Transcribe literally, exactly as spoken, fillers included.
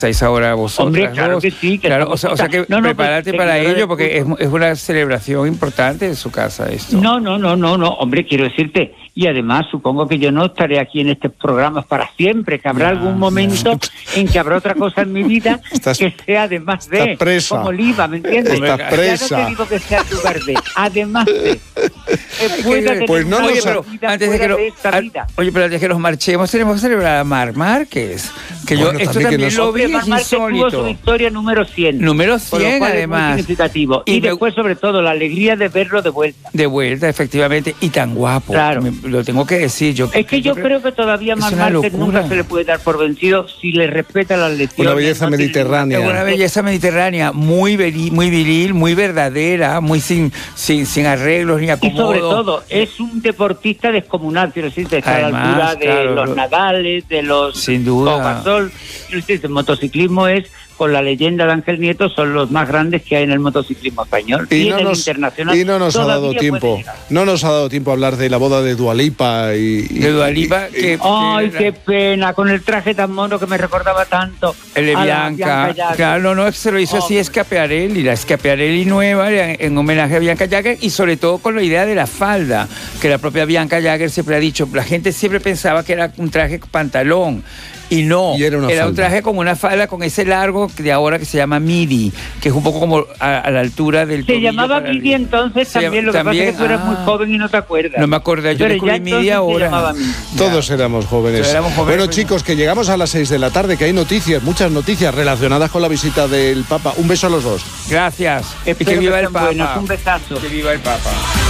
estáis ahora vosotros. Hombre, claro que sí. Que claro, o sea, o sea que no, no, prepárate para ello, porque es, es una celebración importante en su casa esto. No, no, no, no, no, hombre, quiero decirte, y además supongo que yo no estaré aquí en estos programas para siempre, que habrá no, algún momento no. en que habrá otra cosa en mi vida estás, que sea además de, presa. como Oliva, ¿me entiendes? Estás presa. Ya no te digo que sea lugar de, además de. Eh, que, pues no, oye, pero antes de que, lo, de al, oye, pero antes de que nos marchemos, tenemos que celebrar a Marc Márquez. Que bueno, yo esto también, también lo vi, es insólito. Su victoria número cien. Número cien, además. Es muy significativo. Y, y después, sobre todo, la alegría de verlo de vuelta. De vuelta, efectivamente. Y tan guapo. Claro. Me, lo tengo que decir. Yo, es que yo, yo creo que todavía Marc Márquez nunca se le puede dar por vencido si le respeta las lecciones. Una belleza no mediterránea. Tiene... Una belleza mediterránea, muy viril, muy viril, muy verdadera, muy sin, sin, sin arreglos ni acomodos. Y sobre todo, es un deportista descomunal, quiero decir, está a la altura de claro, los lo... Nadales, de los sin duda. Gasol. El motociclismo es, con la leyenda de Ángel Nieto, son los más grandes que hay en el motociclismo español. Y, y no en nos, el internacional. Y no nos ha dado tiempo. No nos ha dado tiempo a hablar de la boda de Dua Lipa y. y de Dua Lipa, y, que. Ay, que qué pena, con el traje tan mono que me recordaba tanto. El de Bianca. Bianca claro, no, no, se lo hizo oh. así Schiaparelli, la Schiaparelli nueva, en, en homenaje a Bianca Jagger, y sobre todo con la idea de la falda, que la propia Bianca Jagger siempre ha dicho. La gente siempre pensaba que era un traje pantalón. Y no, y era, una era un traje como una falda con ese largo de ahora que se llama midi, que es un poco como a, a la altura del Se llamaba midi entonces se también, llama, lo que también, pasa es que tú eras ah, muy joven y no te acuerdas. No me acordé, yo descubrí midi ahora. Todos éramos jóvenes. éramos jóvenes. Bueno, chicos, que llegamos a las seis de la tarde, que hay noticias, muchas noticias relacionadas con la visita del Papa. Un beso a los dos. Gracias. Espero y que viva el Papa. Buenos. Un besazo. Que viva el Papa.